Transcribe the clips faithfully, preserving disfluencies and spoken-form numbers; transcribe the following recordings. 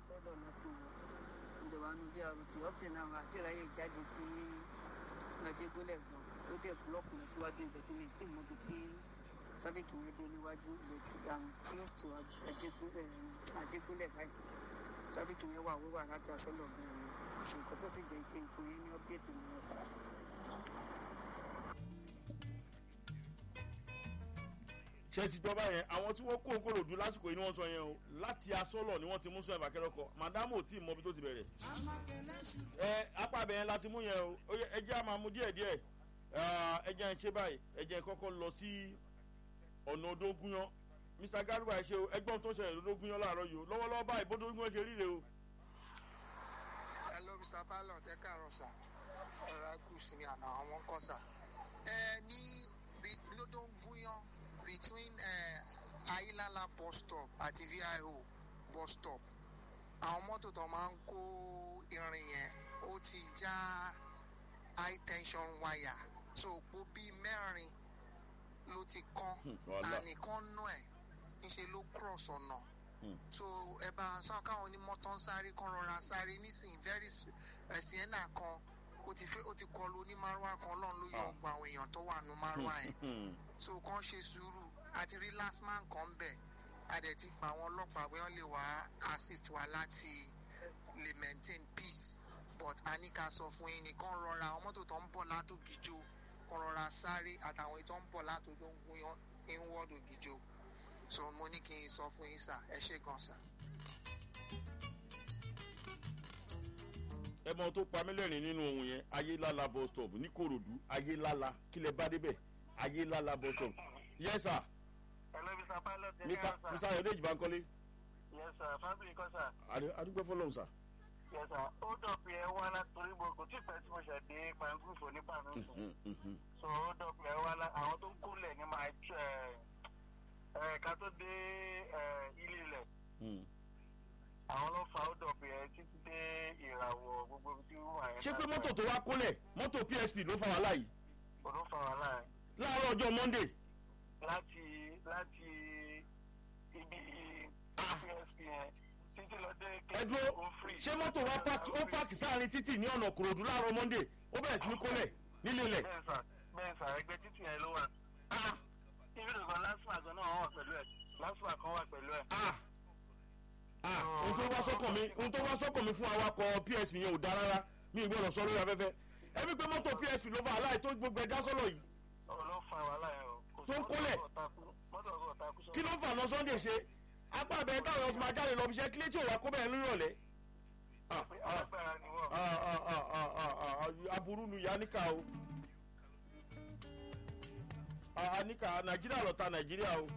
asọ́dọ̀ láti wọ̀ ìjọba nu bí àrùtì ọ̀pẹ̀ náà àti ìráyè jáde sí Ajégúnlẹ̀ gan ó dẹ̀ búlọ́ọ̀kù lọ síwájú ibẹ̀ tí mi tí mo fi tí tráfíkì yẹn dé níwájú ilẹ̀ tí am close to Ajégúnlẹ̀ báyìí tráfíkì yẹn wà wíwà láti asọ́dọ̀ gan ni ìṣèkọ́ tó ti jẹ́ kí n fún yín ní ọ́pẹ̀tì nìyẹn sáà. ṣe ti gbọ́ báyẹn àwọn tí wọ́n kó Ìkòròdú lásìkò yìí ni wọ́n sọ yẹn o láti asọ́lọ̀ ni wọ́n ti mú sọ ẹ̀fà kẹrọkọ màdámù ò tí ì mọ ibi tó ti bẹ̀rẹ̀. ẹ apá abẹ yẹn láti mú yẹn o ẹ jẹ́ a máa mú díẹ̀ díẹ̀ ẹ jẹ́ ń ṣe báyìí ẹ jẹ́ kọ́kọ́ lọ sí ọ̀nà Odógúnyán Mr Garuba ẹ ṣe o ẹgbọ́n tó ṣẹlẹ̀ Odógúnyán láàárọ̀ yìí o lọ́wọ́lọ́wọ́ báyìí bódógúnyán ṣe ríre o. hello Mr Pilot ẹ káàárọ̀ sà ẹ̀rọ ẹ̀kú sinmi àná àwọn kọ́ sà ẹ ní Odógúnyán between uh, Ayilala bus stop àti V I O bus stop àwọn mọ́tò tó máa ń kó irin yẹn ó ti já high tension wire so òpó bíi mẹ́rin ló ti kán ànìkan nú ẹ̀ níṣẹ́ ló cross ọ̀nà so ẹ bá sọ káwọn onímọ́tò ń sáré kan rọra sáré nísìnyí very ẹ̀sìn ẹ̀ náà kan ó ti fẹ́ ó ti kọlu onímárùwá kan lọ́n ló yọ ọgbà àwọn èèyàn tó wà nù márùwá yẹn so kàn ṣe sùúrù àti rí last man kan bẹ̀ adẹ̀ ti pa àwọn ọlọ́pàá pé wọ́n lè wá assist wa láti lè maintain peace but a ní ká sọ fún yín nìkan rọra àwọn mọ́tò tó ń bọ̀ látògìjó kan rọra sáré àtàwọn tó ń bọ̀ látògìjó ń wọ́ọ̀dù gìjó so mo ní kí n sọ fún yín sà ẹ ṣé gan sà. ẹ mọ tó pa mí lẹ́rìn nínú ohun yẹn Ayélálá bus stop ní Ìkòròdú Ayélálá kílẹ̀ bá débẹ̀ Ayélálá bus stop. yes sir. hello Mr Pilot ẹ káàárọ̀ sà. Mr Ayọ̀dèjì Bankole. yes sir fábílì kọ́ sà. adúgbò fọlọ́hún sà. yes sir ó dọ̀pì ẹ wá látòrí mo kò tí pẹ́ tí mo ṣẹ̀ dé pàǹgùfò ní pàǹgùfò so ó dọ̀pì ẹ wá lá àwọn tó ń kúlẹ̀ ní máa ẹ ká tó dé ilé ilẹ̀ àwọn ló fa ọdọ pé ẹ títí dé ìràwọ̀ gbogbo tí wọ́n wà yẹn. ṣé pé mọ́tò tó wá kólẹ̀ mọ́tò P S P ló fa wàhálà yìí. ó ló fa wàhálà yẹn. láàárọ̀ ọjọ́ Monday. láti láti ibi P S P yẹn títí lọ dé kéde ó free. ṣé mọ́tò wa ó páàkì sáàrin títì ní ọ̀nà Ìkòròdú láàárọ̀ Monday ó bẹ̀rẹ̀ sí ní kólẹ̀ nílé ilẹ̀. bẹ́ẹ̀ sà bẹ́ẹ̀ sà ẹgbẹ́ títì yẹn ló wà. ibi nìkan lásìmọ̀ àgbọn náà wà pẹ̀lú ẹ̀ lásìmọ̀ kan wà pẹ̀lú ẹ̀. ohun tó wá sọ́kàn mi ohun tó wá sọ́kàn mi fún awakọ̀ P S P yẹn ò dáa rárá mi ì gbọ́dọ̀ sọ lórí afẹ́fẹ́ ẹbí pé mọ́tò P S P ló fa aláì tó gbogbo ẹja sọ́lọ̀ yìí. ló fa wàhálà yẹn o. tó ń kólẹ̀ kí ló ń fà lọ Sunday ṣe apá abẹ́rẹ́ táwọn ọtí máa jáde lọ fi ṣe kílé tí ò wá kó bẹ́ẹ̀ nírọ̀lẹ́. aburú nu ìyá níkà o níkà Nàìjíríà lọ́ta Nàìjíríà o.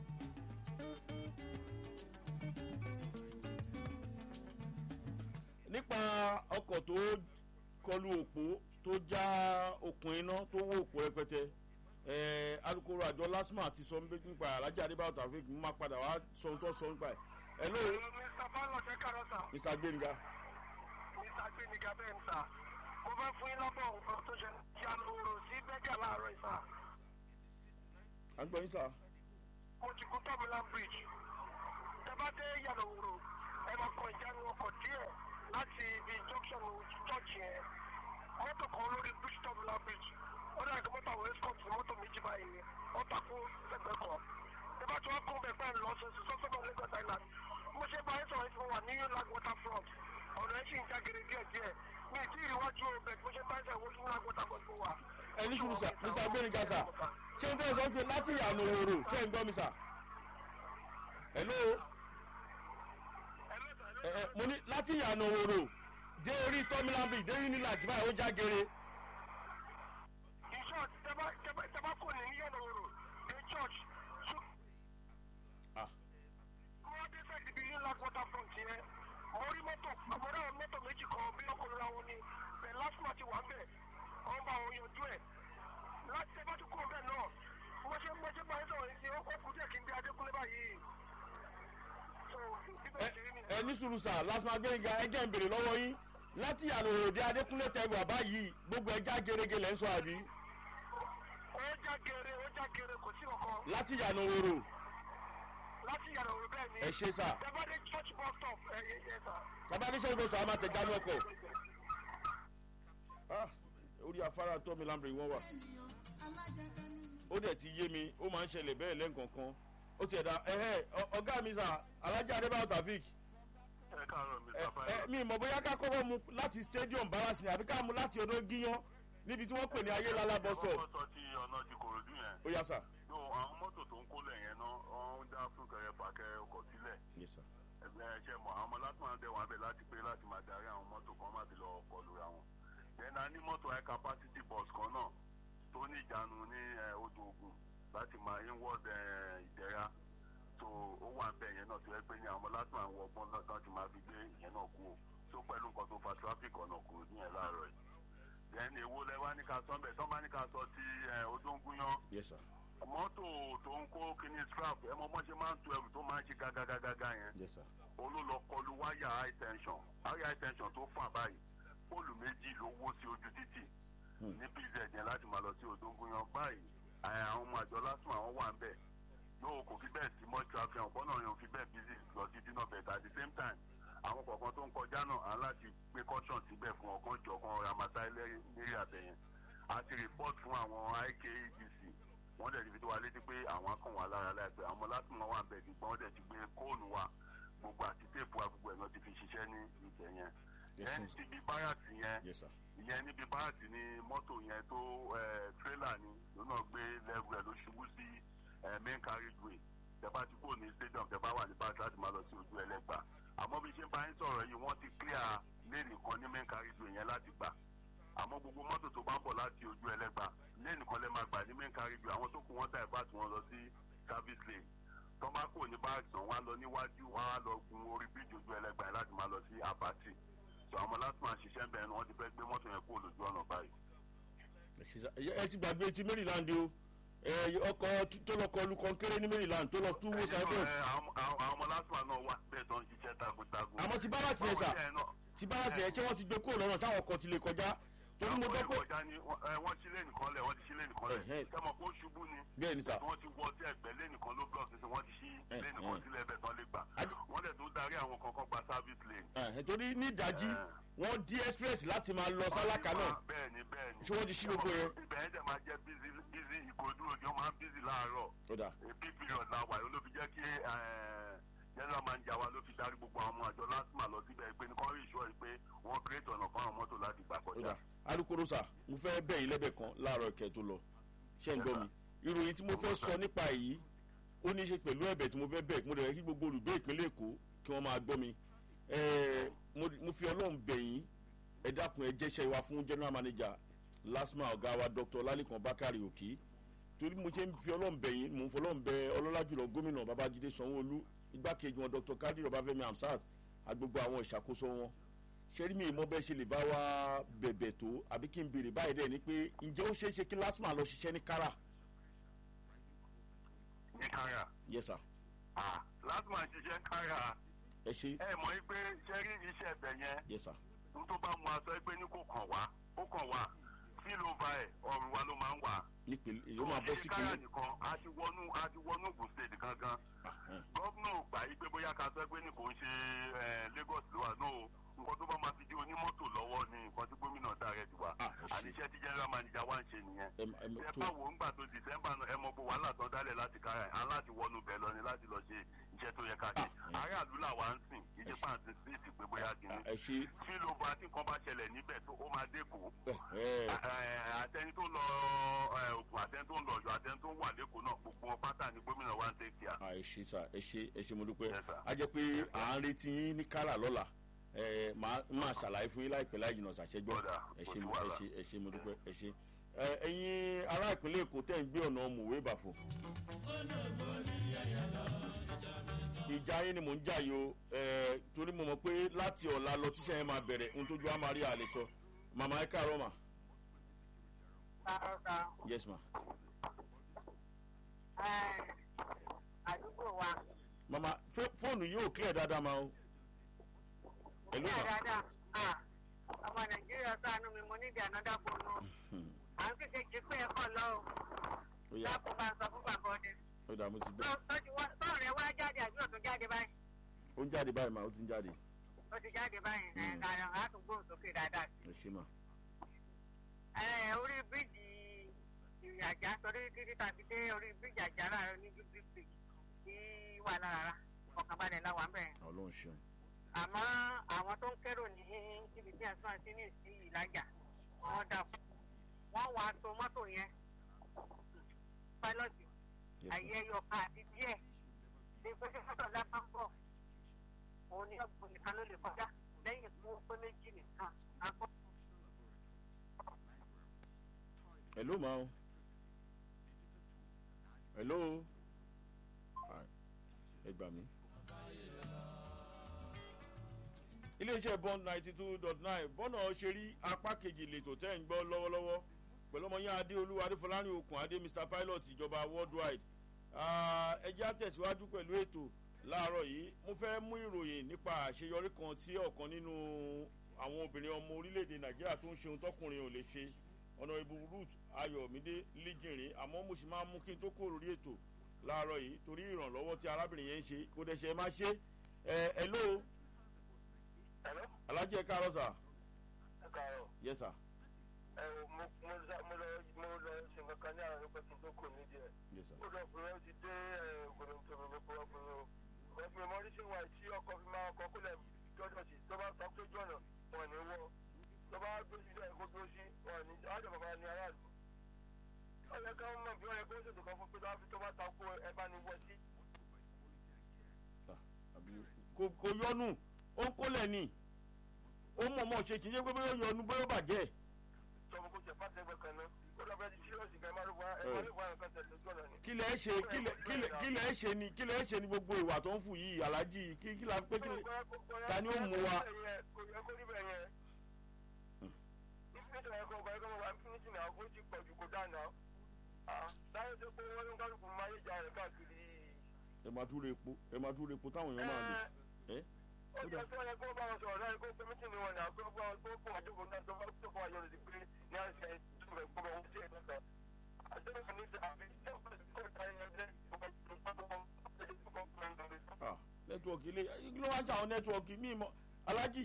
nípa ọkọ̀ tó kọlu òpó tó já okùn iná tó wó òpó rẹpẹtẹ alukoro àjọ LASTMA ti sọ nípa Alhaji Adébáyọ̀ Taofeek mú má padà wá sọ ohun tó sọ nípa ẹ̀. hello. Mr Pilot ẹ káàárọ̀ sà. Mr Gbénga. Mr Gbénga bẹ́ẹ̀ ni sà mo fẹ́ fún yín lọ́bọ̀ nǹkan tó ṣe Ìyànòrò sí Bẹ́gà láàárọ̀ ìsà. à ń gbọ́ yín sà. mo ti kú Terminal Bridge tẹ bá dé Ìyànòrò ẹ máa kọ ìjánu ọkọ̀ díẹ̀ láti ibi junction church yẹn mọ́tò kan lórí bridge Terminal Bridge ó dàgbé kí mọ́tò àwọn escort mọ́tò méjì báyìí ni ó takú lẹ́gbẹ̀ẹ́ kan tẹ bá tí wọ́n kún bẹ̀ pẹ́ lọ sí sọ́sọ́gbọ̀n Lagos Island mo ṣe bá ẹ̀sọ̀ ẹ̀sìn wà ní Lag Waterfront ọ̀nà ẹ̀ sì ń jágere díẹ̀ díẹ̀ mi ì tí ìwájú ọbẹ̀ mo ṣe bá ẹ̀sọ̀ ìwọ́jú Lag Waterfront wà. ẹni sùn sà Mr Gbénga sà ṣé n fẹ́ sọ pé láti Ìyànòrò ṣé ń gbọ́ mi sà. hello. mo ní láti Ìyànòrò dé orí Terminal Bridge dé Unilag báyìí ó já gere. ìṣọ́ tẹ́bá kò ní Ìyànòrò dé church. wọ́n dé sẹ́ẹ̀dì bíi Lag Waterfront yẹn mo rí mọ́tò àmọ́ra mọ́tò méjì kan bí ọkùnrin àwọn ni bẹ́ẹ̀ LASTMA ti wà bẹ́ẹ̀ wọ́n bá wọn yanjú ẹ̀ láti tẹ́bá tó kúrò bẹ́ẹ̀ náà wọ́n ṣe wọ́n ṣe máa ń sọ̀rọ̀ yìí sí ó kú díẹ̀ kí n bí Adékúnlé báyìí. ẹ ní sùúrù sà LASTMA Gbénga ẹjẹ ń bèrè lọ́wọ́ yín láti Ìyànòrò dé Adékúnlé tẹ bàbá yìí gbogbo ẹja gerege lẹ́ ń sọ àbí. ó já gere ó já gere kò sí ọkọ. láti Ìyànòrò. láti Ìyànòrò bẹ́ẹ̀ ni. ẹ ṣe sà. tẹ́bá dé church bus stop ẹ yẹ yẹ sà. bàbá ní sẹ́yìn bọ́sọ̀ a máa tẹ̀ jáde ọkọ̀ orí afárá tọ́mi lambrin wọ́n wà ó dẹ̀ ti yé mi ó máa ń ṣẹlẹ̀ bẹ́ẹ̀ lẹ́ǹkankan ó ti ẹ̀dá ẹ̀hẹ́ ọ̀gá mi sà alájà adébáyọ̀ tafik ẹ káàárọ̀ mi sábà yẹn. mi mọ̀ bóyá ká kọ́kọ́ mu láti stadium barrage ni àbí ká mu láti odò gíyan níbi tí wọ́n pè ní ayélálá bus stop. wọ́n sọ ti ọ̀nà ti kòròdú yẹn. ó yá sà. yóò àwọn mọ́tò tó ń kólẹ̀ yẹn náà wọ́n ń dá fúnkẹrẹ fàkẹrẹ ọkọ̀ sílẹ̀. yes sir. ẹgbẹ́ ẹ̀ṣẹ̀ mọ̀ àwọn ọmọ láti máa dẹ̀ wọ́n abẹ láti pé láti máa darí àwọn mọ́tò kan má fi lọ kọlu ra wọn. then a ní mọ́tò high capacity bus kan náà tó ní ìjánu ní odò Ògùn láti máa inward ìdẹ́ra so ó wà bẹ́ẹ̀ yẹn náà tó yẹ pé ní àwọn láti máa wọ ọgbọ́n láti máa fi gbé ìyẹn náà kú o tó pẹ̀lú nǹkan tó fa traffic ọ̀nà kúrò ní ẹ̀ láàárọ̀ yìí. then èwo lẹ wá ní ká sọ bẹ́ẹ̀ tó bá ní ká sọ ti Odóngúnyán. yes sir. mọ́tò tó ń kó kíní strap ẹ mọ bọ́n ṣe máa ń tu ẹrù tó máa ń ṣe gágágágá yẹn. yes sir. olólọ kọlu wáyà high tension wáyà high tension tó fà báyìí póòlù méjì ló wó sí ojú títì ní P Z yẹn láti máa lọ sí Odóngúnyán báyìí àwọn ọmọ àjọ lásùn àwọn wà ń bẹ̀ yóò kò fi bẹ́ẹ̀ sí mọ́ traffic ọ̀pọ̀ náà yóò fi bẹ́ẹ̀ busy lọ sí dínà bẹ̀ẹ̀ at the same time àwọn kọ̀ọ̀kan tó ń kọjá náà á láti gbé caution síbẹ̀ fún ọkàn jọ̀kan ramata lérí àbẹ̀yẹn àti report fún àwọn I K E D C wọ́n dẹ̀ ti fi tó wa létí pé àwọn akàn wà lára láìpẹ́ àwọn láti wọn wà bẹ́ẹ̀ gbígbọ́n wọ́n dẹ̀ ti gbé kóònù wa gbogbo àti téèpù wa gbogbo ẹ̀ náà ti fi ṣiṣẹ́ ní ibẹ̀ yẹn yẹn ti bí báràkì yẹn ìyẹn níbi báràkì ni mọ́tò yẹn tó tírélà ni lónà gbé lẹ́rù ẹ̀ ló ṣubú sí main carriageway tẹ́bá ti kúrò ní stadium tẹ́bá wà ní báàkì láti máa lọ sí ojú ẹlẹ́gbà àmọ́ bí ṣe ń bá yín sọ̀rọ̀ yìí wọ́n ti clear lane kan ní main carriageway yẹn láti gbà àmọ́ gbogbo mọ́tò tó bá ń bọ̀ láti ojú ẹlẹ́gbà lane kan lẹ́ máa gbà ní main carriageway àwọn tó kù wọ́n dá ìbá tí wọ́n lọ sí service lane tó bá kúrò ní báàkì náà wọ́n á lọ níwájú wọ́n á lọ gun orí bíríjì ojú ẹlẹ́gbà yẹn láti máa lọ sí Abattoir so àwọn láti máa ṣiṣẹ́ bẹ́ẹ̀ ni wọ́n ti fẹ́ gbé mọ́tò yẹn kúrò lójú ọ̀nà báyìí. ẹ ti gbàgbé ti Maryland o ọkọ̀ tó lọ kọlu kọnkéré ní Maryland tó lọ tú wo sábẹ́. àwọn ọmọ lásìmọ̀ náà wà bẹ́ẹ̀ tó ń ṣiṣẹ́ takuntakun. àmọ́ ti báràkì yẹn sà ti báràkì yẹn ṣé wọ́n ti gbé kúrò lọ́nà táwọn ọkọ̀ ti lè kọjá torí mo gbọ́ pé. wọ́n ti lé nìkan lẹ̀ wọ́n ti ṣí lé nìkan lẹ̀ sẹ́mọ̀ kó ṣubú ni. bẹ́ẹ̀ ni sà. wọ́n ti wọ sí ẹgbẹ́ lé nìkan ló blọọ̀kì sí wọ́n ti ṣí lé nìkan sílẹ̀ bẹ́ẹ̀ tán lè gbà. wọ́n lè tún darí àwọn kankan gba service lane. torí ní ìdájí wọ́n dí express láti máa lọ sálákà náà. bẹ́ẹ̀ni bẹ́ẹ̀ni. ṣé wọ́n ti ṣí gbogbo yẹn. ibẹ̀ yẹn dẹ̀ máa jẹ́ busy busy Ìkòròdú òjò máa ń busy láàárọ̀. ó dà. peak period la wà yóò ló fi jẹ́ kí general manager wa ló fi darí gbogbo àwọn àjọ lásìmọ̀ lọ síbẹ̀ pé ní kọ́ rí ìṣọ́ pé wọ́n create ọ̀nà fún àwọn mọ́tò láti gbà kọjá. alukoro sà mo fẹ́ bẹ̀ yín lẹ́bẹ̀ kan láàárọ̀ ìkẹ́ tó lọ ṣé ń gbọ́ mi ìròyìn tí mo fẹ́ sọ nípa èyí ó ní í ṣe pẹ̀lú ẹ̀bẹ̀ tí mo fẹ́ bẹ̀ mo dẹ̀ kí gbogbo olùgbé ìpínlẹ̀ Èkó kí wọ́n máa gbọ́ mi mo fi Ọlọ́run bẹ̀ yín ẹ dákun ẹ jẹ́ṣẹ́ wa fún general manager lasma ọ̀gá wa Dr. Lalikan Bakari Òkì torí mo ṣe ń fi Ọlọ́run bẹ̀ yín mo ń fọlọ́run bẹ̀ ọlọ́lá jùlọ gómìnà Babájídé Sanwó-Olú igbákejì wọn Dr. Kadir Ọbáfẹ́mi Hamsat agbègbè àwọn ìṣàkóso wọn ṣẹ́rí mi ìmọ̀ bẹ́ẹ̀ ṣe lè bá wa bẹ̀bẹ̀ tó àbí kí n béèrè báyìí dẹ̀ ni pé ǹjẹ́ ó ṣeé ṣe kí lásìmọ̀ lọ ṣiṣẹ́ ní kára. ní kára. yes sir. ah lásìmọ̀ ṣiṣẹ́ kára. ẹ ṣe. ẹ mọ̀ pé ṣẹ́rí iṣẹ́ ẹ̀bẹ̀ yẹn. yes sir. n tó bá mu aṣọ pé ní kò kàn wá ó kàn wá fíl ova ẹ̀ ọ̀rùn wa ló máa ń wà. nípìnlẹ̀ yóò máa bọ́ sí kára nìkan a ti wọnú a ti wọnú Ògùn state gangan. gọ́vnà ò gbà yí pé bóyá ká sọ pé ní kò ń ṣe Lagos ló wà náà nǹkan tó bá máa fi di onímọ́tò lọ́wọ́ ni nǹkan tí gómìnà dàrẹ́ ti wá àníṣe tí general manager wá ń ṣe nìyẹn. ẹ bá wo ńgbà tó December ẹ mọ bó wàhálà tán dálẹ̀ láti kára ẹ̀ aláti wọnú bẹ̀ lọ ni láti lọ ṣe iṣẹ́ tó yẹ ká ṣe. aráàlú làwa ń sìn ìdí pàǹtí sí ti pé bóyá kìíní. tí ló bá tí nǹkan bá ṣẹlẹ̀ níbẹ̀ tó ó máa dẹ́kun. àtẹni tó lọ Ògùn àtẹni tó ń lọ Ọ̀yọ́ àtẹni tó ń wà lẹ́kọ̀ọ́ náà gbogbo pátá ni gómìnà wa ń tẹ̀ kíá. ẹ ṣe sà ẹ ṣe ẹ ṣe mo dúpẹ́ a jẹ́ pé à ń retí yín ní kára lọ́la ẹ máa ṣàlàyé fún yín láìpẹ́ láì jìnnà ṣàṣẹgbọ́ ẹ ṣe ẹ ṣe ẹ ṣe mo dúpẹ́ ẹ ṣe ẹ̀yin ará ìpínlẹ̀ Èkó tẹ́ ń gbé ọ̀nà mòwe bàfò. ìjà yín ni mò ń jà yìí o torí mo mọ̀ pé láti ọ̀la lọ tíṣẹ́ yẹn máa bẹ̀rẹ̀ ohun tójú á máa rí àlè sọ màmá ẹ káàárọ̀ mà. yes ma. àdúgbò wa. màmá fóònù yóò clear dáadáa máa o. Hello ma. Dáadáa ah ọmọ Nàìjíríà ṣàánú mi mo ní ìdí ànádà fóònù à ń fìṣe kí pé ẹ̀kọ́ lọ o dákun bá ń sọ fún bàbá ọdẹ. ó dà mo ti gbọ́. sọ́ọ̀rọ̀ rẹ wá jáde àbí òtún jáde báyìí. ó ó ń jáde báyìí mà ó ti ń jáde. ó ti jáde báyìí ẹ̀ dáadáa á tún gbóhùn sókè dáadáa. ẹ ṣe mà. ẹ orí bíríìjì ìrìnàjà torí títí tàbí dé orí bíríìjì àjàrà ní bíríìjì tí wà lára ọ̀kànbalẹ̀ làwọn ń bẹ̀. ọlọ́run ṣeun. àmọ́ àwọn tó ń kérò ní ibi tí ẹ̀sán sí ní ìsí ìlàjà wọ́n dàpọ̀ wọ́n wà á so mọ́tò yẹn pálọ̀tì ayẹyẹ ọ̀ka àti díẹ̀ ní pé kí mọ́tò ńlá kan bọ̀ òun ní ọ̀gbìn nìkan ló lè kọjá lẹ́yìn mú pé méjì nìkan akọ́. hello ma o hello ẹ gbà mí. iléeṣẹ́ bond ninety two dot nine bọ́nà ṣe rí apá kejì lètò tẹ́ ń gbọ́ lọ́wọ́lọ́wọ́ pẹ̀lú ọmọ yẹn adéolú adéfọlárin okùn adé mr pilot ìjọba worldwide ẹ jẹ́ àtẹ̀síwájú pẹ̀lú ètò láàárọ̀ yìí mo fẹ́ mú ìròyìn nípa àṣeyọrí kan tí ọ̀kan nínú àwọn obìnrin ọmọ orílẹ̀-èdè nàìjíríà tó ń ṣe ohun tọkùnrin ò lè ṣe ọ̀nà ìbú ruth ayọ̀mídé lẹ́jìnrín àmọ́ mo sì máa mú kí n tó kúrò lórí ètò láàárọ̀ yìí torí ìrànlọ́wọ́ tí arábìnrin yẹn ń ṣe kó dẹ̀ ṣe má ṣe ẹ ẹ ló alájẹ káàárọ̀ sà. ẹ káàárọ̀. yes sir. ẹ mo mo lọ mo lọ ṣe kankan ní àwọn ẹgbẹ́ tó kù ní díẹ̀. yes sir. ó lọ pé ó ti dé gbòdòǹtò mi ní pọ́ọ́pọ́ọ́ o. wọ́n fi mọ́ ní ṣé wà tí ọkọ̀ fi máa kọ́ kólẹ̀ jọ́jọ́ sí tó bá sọ pé jọ̀nà wọn ní wọ́ tó bá gbé sí ilé ẹ̀kọ́ tó sí wọn ní àjọ bàbá ní aráàlú. ọ̀yẹ́ ká mọ̀ bí ọ̀yẹ́ kó ṣètò kan fún pé tó bá takò ẹ bá ní wọ́ sí. kò yọnu ó ń kólẹ̀ ni ó mọ̀ọ́mọ̀ ṣe kì í ṣe pé bóyá yọnu bóyá bàjẹ́. tọmọ kò jẹ fásitì ẹgbẹ kan náà ó lọ bẹ́ẹ̀ di síríọsì kan máa ń wá ẹ máa ń wá nǹkan tẹ́lẹ̀ lójú ọ̀nà ni. kí lẹ ṣe kí lẹ ṣe ni kí lẹ ṣe ni gbogbo ìwà tó ń fù yìí aláàjì kí kí la pé kí ta ni ó mú wa. kò yẹ kó níbẹ̀ yẹn nítorí ẹ̀kọ́ ọba ẹ̀kọ́ ọba infinity náà ó ti pọ̀ jù kó dáa náà láyé tó pé wọ́n ń kálukú máa yé jà rẹ̀ káàkiri. ẹ máa dúró epo ẹ máa dúró epo táwọn èèyàn máa lò. ó jẹ́ tó yẹ kó bá wọn sọ̀rọ̀ láyé kó pé mítìnì wọn náà kó bá wọn tó kó àjọkò náà tó bá tó kó àjọ rẹ̀ sí pé ní àṣẹ tó rẹ̀ kó bá wọn sí ẹ̀ka kan. àjọkò ní àbí tó bá kó ta ẹ̀yẹ jẹ́ nẹ́tíwọ̀kì ilé ló wá ń ṣàwọn nẹ́tíwọ̀kì míì mọ́ alájì.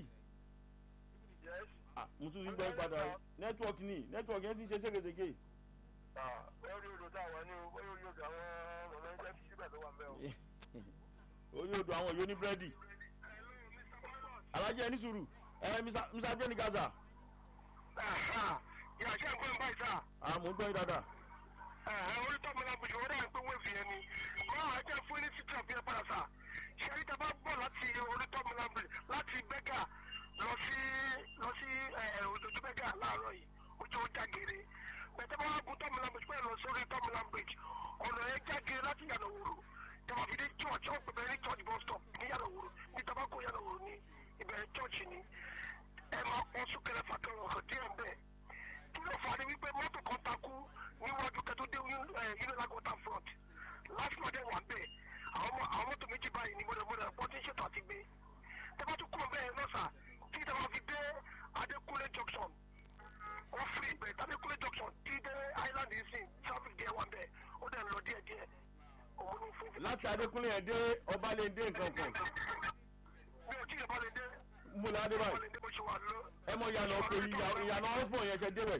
mo tún ti gbọ́ padà nẹ́tíwọ̀kì ní nẹ́tíwọ̀kì yẹn ti ń ṣe ségesège. orí odò táwọn ní orí odò àwọn ọmọ ẹgbẹ́ fi síbẹ̀ tó wà ń bẹ́ o. orí odò àwọn yóò ní búrẹ́dì. alájì ẹni sùúrù ẹ mr abdul gaza. ìyá ṣe ń gbọ́ ń báyìí sá. àmọ́ ń gbọ́ yín dáadáa. orí tọ́mọ náà bùsùn wọ́n dáhùn pé wọ́n fi ẹni kọ́ àjẹ́ fún ní city of yẹn padà sá. ṣé ẹni tẹ́ bá bọ̀ láti orí tọ́mọ náà bùsùn láti bẹ́gà lọ sí lọ sí òjòjú bẹ́gà láàárọ̀ yìí ojú ó jágere bẹ̀tẹ̀ bá wà gún tọ́mọ náà bùsùn pẹ̀lú lọ sórí tọ́mọ náà bùsùn ọ̀nà ẹ̀ jágere láti yàrá òwúrò tẹ̀wọ̀n fi dé church ọ̀ pẹ̀lú ní church bus stop ní yàrá òwúrò ní tabako yàrá òwúrò ní ìbẹ̀rẹ̀ church ni ẹ máa pọ̀ súnkẹrẹ fàkẹrẹ ọ̀hún díẹ̀ bẹ́ẹ̀ kí ló fà á ní wípé mọ́tò kan takú níwájú kẹtó dé unilag water front last monday wà bẹ́ẹ̀ àwọn mọ́tò méjì báyìí ní mọ̀dàmọ́dà wọ́n ti ń ṣètò àti gbé tẹ́bá tún kúrò bẹ́ẹ̀ lọ́sà tí tẹ́bá fi dé adékúnlé junction wọ́n fi ìgbẹ́ adékúnlé junction tí dé island yìí sìn traffic díẹ̀ wà bẹ́ẹ̀ ó dẹ̀ ń lọ díẹ̀ díẹ̀ òun ní fún. láti adékúnlé yẹn dé ọbalẹ̀ndé nǹkan kan. mi ò tí ì balẹ̀ndé. mo lọ adé báyìí ẹ mọ ìyànà ọkọ ìyànà husband yẹn ṣe débẹ̀.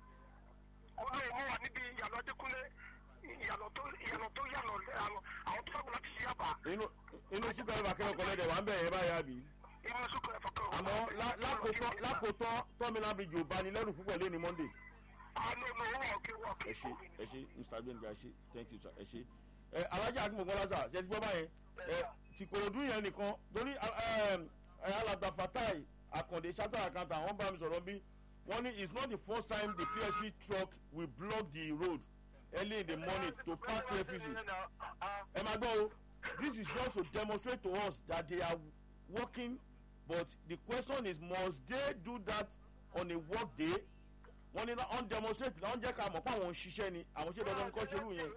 ọmọ ìmú wa níbi ìyànà adékúnlé ìyànà tó ìyànà tó yànà àwọn tó fàgbọ́n láti ṣe yàbá. inú inú súnkẹrẹ fàkẹrẹ ọkọ lẹ́dẹ̀ wà ń bẹ̀ yẹn báyà bí. inú súnkẹrẹ fàkẹrẹ ọkọ. àmọ́ lákòótọ́ lákòótọ́ tọ́mìnà bíjì ò bá ní lẹ́rù púpọ̀ lé ní monday. àná ọmọ wọn ọkẹ wọn ọkẹ. ẹ ṣe ẹ ṣe mr gbẹngà ẹ ṣe thank you sir ẹ ṣe. ẹ alájà àgbọ̀ngàn lásà ṣe ti gbọ́ báyẹn ẹ tìkòròdú yẹn nìkan torí alàgbà fatai akande chartered accountant wọ́n bá mi sọ̀rọ̀ bí wọ́n ní it's not the first time the P S P truck will block the road early in the morning to pack refugees. ẹ máa gbọ́ o this is just to demonstrate to us that they are working but the question is must they do that on a work day wọ́n ní on demonstrate náà wọ́n jẹ́ ká mọ̀ pé àwọn òṣìṣẹ́ ni àwọn ṣe dandan kọ́ ṣerú yẹn.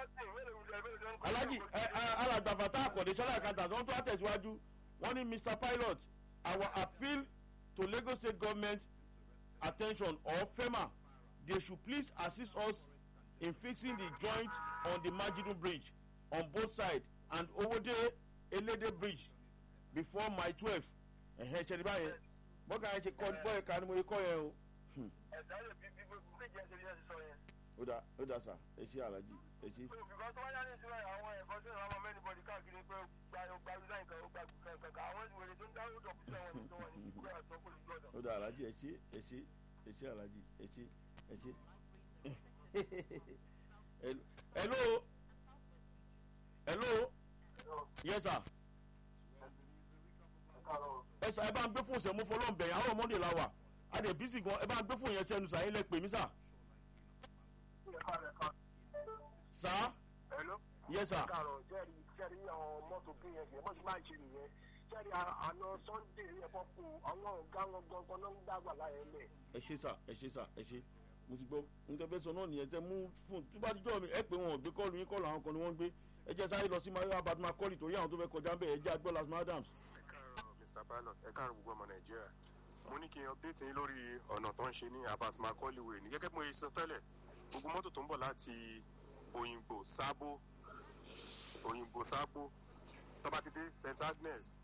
alhaji alàgbàfàtà àkọ́dé sọ́lá àkàntà wọ́n tó àtẹ̀síwájú wọ́n ní mr pilot our appeal to Lagos state government attention or FEMA they should please assist us in fixing the joint on the Majidun bridge on both sides and Owode Elede bridge before my twelve ẹ̀hẹ́ ṣe ní báyẹn bọ́kà yẹn ṣe kọ́ bọ́ ẹ̀ka ni mo yẹ kọ́ yẹn o. ẹ̀dá yóò bí bí bíjì ẹ̀sẹ̀ yẹn ti sọ yẹn. ó dà ó dà sà ẹ ṣe alájí ẹ ṣe. bìkọ́ tó wáyà ní ìṣúra àwọn ẹ̀kọ́ tó ìrànwọ́ mẹ́rin bọ́dí káàkiri pé gba gba design kan ó gba kankan àwọn ìwèrè tó ń dáwọ́ tó kúṣẹ́ wọn ní tó wọ́n ní ìgbé àtọ́ kó lè gbọ́dọ̀. ó dà alájí ẹ ṣe ẹ ṣe ẹ ṣe alájí ẹ ṣe ẹ ṣe. hello hello yes sir ẹ sà ẹ bá ń gbé fóònù sẹ́mu fọlọ́ǹbẹ̀ yẹn àwọn ọmọdé la wà á dẹ̀ bísí gan ẹ bá ń gbé fóònù yẹn sẹ́nu sà yín lẹ pè mí sà. sà. hello. yes sir. kàrọ̀ jẹ́rìí jẹ́rìí àwọn mọ́tò bí yẹn ṣe bọ́sí máa ń ṣe nìyẹn jẹ́rìí àná sunday ẹ̀fọ́ fún àwọn ọ̀gá wọn gbọ̀ngàn náà ń dàgbà láyé lẹ̀. ẹ ṣe sà ẹ ṣe sà ẹ ṣe mo ti gbọ́ nítorí fẹ́ sọ náà nìyẹn tẹ mú fún tó bá dijọ́ mi ẹ pé wọn ò gbé kọ́ọ̀lù yín kọ́ọ̀lù àwọn kan ni wọ́n ń gbé ẹ jẹ́ sáré lọ sí maria badma kọ́ọ̀lì torí àwọn tó fẹ́ kọjá ń bẹ̀ ẹ jẹ́ agbọ́ las madams. ẹ káàárọ̀ mr pilot ẹ káàárọ̀ gbogbo ọmọ nàìjíríà mo ní kí n update yín lórí ọ̀nà tó ń ṣe ní abatma kọ́ọ̀lì way ní gẹ́gẹ́ bí mo ṣe sọ tẹ́lẹ̀ gbogbo mọ́tò tó ń bọ̀ láti òyìnbó sábó òyìnbó sábó tó bá ti dé st agnes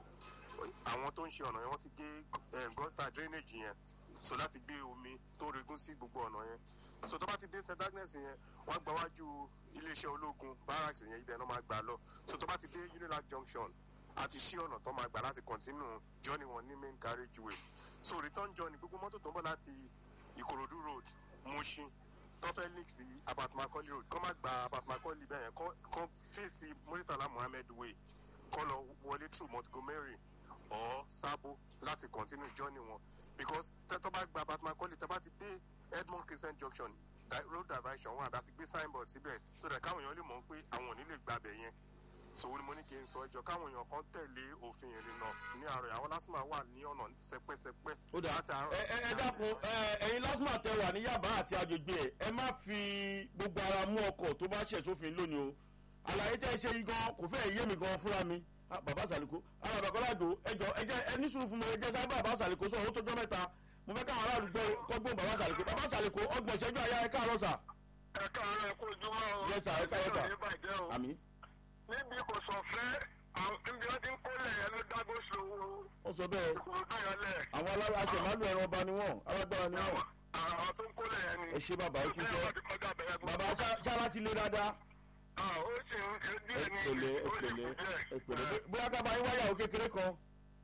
àwọn tó ń ṣe ọ̀nà yẹn wọ́n ti gé gọ́tà drainage yẹn so láti gbé omi tó regún sí gbogbo ọ̀nà yẹn so tó bá ti dé st agnes yẹn wọ́n gba wájú iléeṣẹ́ ológun barracks yẹn ibẹ̀ náà máa gbà lọ so tó bá ti dé unilag junction àti ṣí ọ̀nà tó máa gbà láti continue journey wọn ní main carriage way so return journey gbogbo mọ́tò tó ń bọ̀ láti ìkòròdú road mushin tó fẹ́ link sí abatmakoli road kọ́ máa gba abatmakoli bẹ́ẹ̀ yẹn kọ́ fèsì muritala muhammed way kọ́ lọ wọlé through montgomery or sabo láti continue journey wọn because tẹ́tọ́ bá gba abatmakoli tẹ́ bá ti dé edmond christian junction road diversion wọn àti gbé signboard síbẹ̀ so that káwọn èèyàn lè mọ̀ pé àwọn ò ní lè gbàbẹ̀ yẹn so wọ́n ní mo ní kí n sọ ẹjọ́ káwọn èèyàn kan tẹ̀lé òfin ìrìnnà ní àárọ̀ àwọn lásìmọ̀ wà ní ọ̀nà sẹpẹ́sẹpẹ́. ó dà ẹ ẹ dákun ẹyin lásìmọ̀ tẹ wà ní yaba àti agbègbè ẹ ẹ má fi gbogbo ara mú ọkọ̀ tó bá ṣẹ̀ sófin lónìí o àlàyé tẹ́ ẹ ṣe yìí gan kò fẹ́ yé mi gan fúnra mi bàbá sàlìkó alábàkọ́ládò ẹjọ ẹjẹ ẹ ní sùúrù fún mi ẹjẹ sábà bàbá sàlìkó sọ̀rọ̀ ó tó jọ́ mẹ́ta mo fẹ́ káwọn aráàlú gbọ́ kọ́gbọ́n bàbá sàlìkó bàbá sàlìkó ọgbọ̀n ìṣẹ́jú àyà ẹ káàárọ̀ sà. ẹ káàárọ̀ ẹ kó ojúmọ́ o. yẹ sà ẹ káàárọ̀ sà àmì. níbi kò sọ fẹ́ níbi wọ́n ti ń kólẹ̀ yẹn ló dágbó sówó. ó sọ bẹ́ẹ̀ àwọn alára aṣọ màálù ẹran ọba ni wọ́n alágbára ni wọ́n. àwọn tó ń kólẹ̀ yẹn ni. ẹ ṣe bàbá ikú sọ bàbá sára ti lé dáadáa. ó sì ń ṣe díẹ̀ ní ìlú ó sì kú díẹ̀. ẹ pẹ̀lẹ́ bóyá ká bá yín wáyà ó kékeré kan.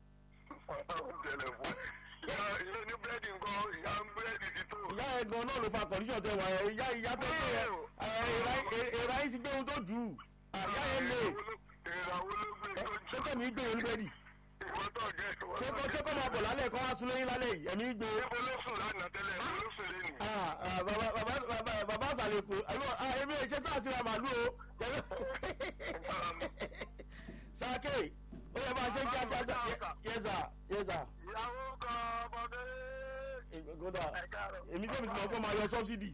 ìyá ní búrẹ́dì nǹkan ìyá ń búrẹ́dì ti tó. ìyá ẹ̀ gan náà ló fa kọ̀ǹdíṣọ̀ tẹ wà ẹ̀ ìyá ìyá tó tó yẹ èrà yín ti gbé ohun tó jù ú ìyá yẹn lè ṣé kò ní gbé yẹn búrẹ́dì ṣé kò ṣé kò máa bọ̀ lálẹ́ kọ́ wá sun lẹ́yìn lálẹ́ yìí ẹ̀mí gbé. bàbá àsàlẹ̀kù èmi ẹ̀ ṣe tó àti ra màálù o sáké ó yẹ máa ṣe kí ajá yẹsà yẹsà. ìyàwó kan ọmọdé. kódà èmi tẹ́mi tí mo kọ́ máa yọ sọ́bsidì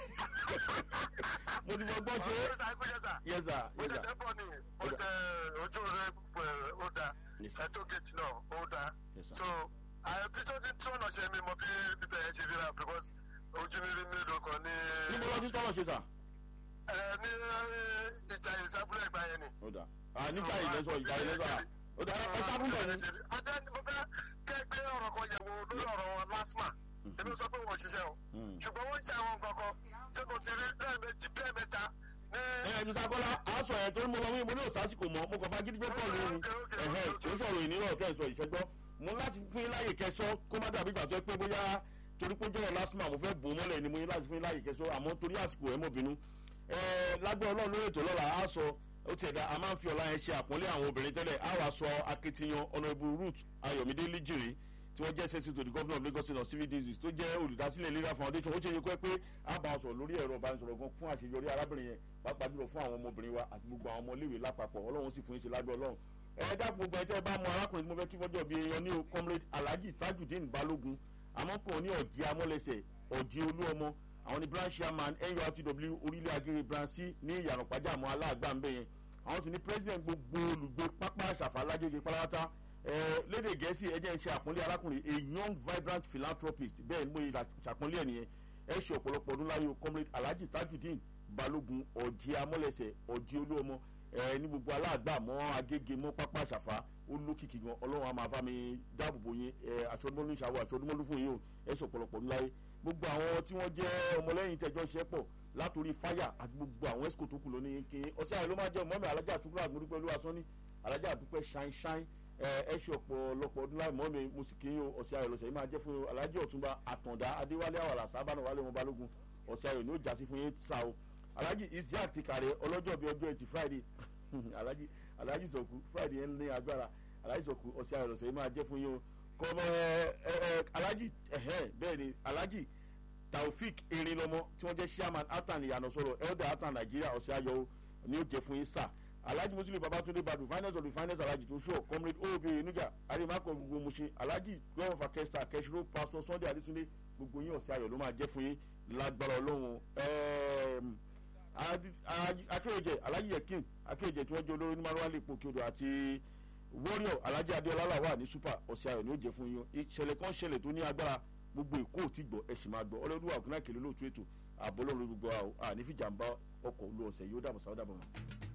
mo ti mọ gbọ́ ṣe. yẹsà mo yẹsà. tẹ bọ ni mo tẹ ojú rẹ ó da ẹtọ gate náà ó da so bí tó ti tún ọ̀nà ṣe mi mọ bí bíbẹ̀ yẹn ṣe ríra because ojú mi rí mílíọ̀nù kan ní. níbo lọ sí tọ́lọ̀ ṣe sà. ẹ ní ìjà ìsábúlẹ̀ ìgbà yẹn ni. ó dà níjà ìlẹ́sọ̀ ìjà ìlẹ́sọ̀ ó dà ẹ sábùn bẹ̀ ni. adé mo fẹ́ kẹ́gbẹ́ ọ̀rọ̀ kan yẹ̀wò lórí ọ̀rọ̀ wọn lásìmà èmi sọ pé wọ́n ṣiṣẹ́ o ṣùgbọ́n wọ́n ń ṣe àwọn nǹkan kan tí mo ti rí lẹ́ẹ̀mejì lẹ́ẹ̀mẹ́ta ní. ẹ musa kọ́lá aṣọ ẹ̀ tó ń mọ wọn mo ní òsásìkò mọ́ mo kàn bá gidi gbọ́dọ̀ lórí ẹ̀hẹ́ kò ń sọ̀rọ̀ ìnírọ̀ kẹ́sọ̀ ìṣẹ́gbọ́ mo láti fún láyè kẹsọ́ kó má dàbí ìgbà tó pé bóyá torí pé jẹ́rọ̀ lásìmọ̀ mo fẹ́ bò ó mọ́lẹ̀ ni mo ní láti fún láyè kẹsọ́ àmọ́ torí àsìkò ẹ̀ mọ̀ bínú lágbẹ́ ọlọ́run lórí ètò lọ́la á sọ ó ti ẹ̀dá a máa ń fi ọ̀la yẹn ṣe àpọ́nlé àwọn obìnrin tẹ́lẹ̀ á wàá sọ akitiyan honourable ruth ayọ̀mídé lijiri tí wọ́n jẹ́ secretary to the governor of lagos state of civil disease tó jẹ́ olùdásílẹ̀ lera foundation ó ṣe é kọ́ pé a bá a sọ̀rọ̀ lórí ẹ̀rọ ìbánisọ̀rọ̀ gan fún àṣeyọrí arábìnrin yẹn pàápàá jùlọ fún àwọn ọmọbìnrin wa àti gbogbo àwọn ọmọléèwé lápapọ̀ ọlọ́run sì fún yín ṣe lágbẹ́ ọlọ́run ẹ dákun gbogbo ẹ tẹ́ ẹ bá mọ arákùnrin tí mo fẹ́ kí fọ́jọ́ bíi yan ní o comrade alhaji tajudeen balogun àmọ́ kò ní ọ̀jì amọ́lẹsẹ̀ ọ̀jì olú ọmọ àwọn ní branch chairman nurtw orílẹ̀ agere branch c ní ìyànà pàjá àmọ́ aláàgbà ń bẹ̀ yẹn àwọn sì ní president gbogbo olùgbé pápá àṣàfà alájẹjẹ pátápátá lédè gẹ̀ẹ́sì ẹ jẹ́ ń ṣe àpọ́nlé arákùnrin a young vibrant philanthropist bẹ́ẹ̀ ni mo yẹ ṣàpọ́nlé ẹ̀ nìyẹn ẹ ṣe ọ̀pọ̀lọpọ̀ ọdún láyé o comrade alhaji tajudeen balogun ọ̀jì amọ́lẹsẹ̀ ọ̀jì olú ọmọ ẹ ní gbogbo aláàgbà mọ́ agége mọ́ pápá àṣàfà ó lókìkí gan ọlọ́run á máa bá mi dáàbòbò yín ẹ aṣọ́dúnmọ́lú ìṣàwọ̀ aṣọ́dúnmọ́lú fún yín o ẹ ṣe ọ̀pọ̀lọpọ̀ ńláyé gbogbo àwọn tí wọ́n jẹ́ ọmọlẹ́yìn tẹjọ́ ṣiṣẹ́ pọ̀ látòrí fáyà àti gbogbo àwọn ẹ̀sìkò tó kù lónìí kí ọ̀sẹ̀ àyè ló máa jẹ́ mọ́mí alájà àtúkúrò àgbọ̀dúpẹ́ ló wá sọ́ni alájà àtúpẹ́ ṣáín ṣáín ẹ ṣe ọ̀pọ̀lọpọ̀ ọdún láì mọ́mí mo sì kí ọ̀sẹ̀ àyè lọ́sẹ̀ yìí máa jẹ́ fún alájà ọ̀túnba àtàndá adéwálé àwàlà sábàánù wálé wọn balógun ọ̀sẹ̀ àyè ni ó jásí fún yín sá o alájì isiaq ti kàrẹ ọlọ́jọ́ bíi ọjọ́ ẹtì friday alájì alájì sọ̀kú friday yẹn ní agbára alájì sọ̀kú ọ̀sẹ̀ àyè lọ́sẹ̀ yìí máa jẹ́ fún yín o kọ́mọ alájì bẹ́ẹ̀ ni alájì taofik erinlọmọ tí wọ́n jẹ́ chairman atan ìyànà sọ̀rọ̀ elder atan nàìjíríà ọ̀sẹ̀ ayọ̀ ni ó jẹ́ fún yín sá alhaji muslim babatunde badu finance of the finance alhaji tó sọ comrade obe enuga arimako gbogbo musin alhaji gbọ́n fakẹ́sítà kẹ́sìrò pastor sunday aditunde gbogbo yín ọ̀sẹ̀ ayọ̀ ló máa jẹ́ fún yín lágbára ọlọ́run akéwòjẹ alhaji yekin akéwòjẹ tí wọ́n jẹ́ olórí ní maruwale pòkìodò àti warrior alhaji adeola wà ní super ọ̀sẹ̀ ayọ̀ ni ó jẹ́ fún yín ìṣẹ̀lẹ̀ kan ṣẹlẹ̀ tó ní agbára gbogbo èkó ò tí gbọ́ ẹ sì máa gbọ́ ọlọ́dún àgùnà kèlè lóòtú ètò àbọ̀lọ́run gbogbo ànífìjàmbá ọkọ̀ olú ọ̀sẹ̀ yóò dàbọ̀ sáwọ́ dàbọ̀ mọ́.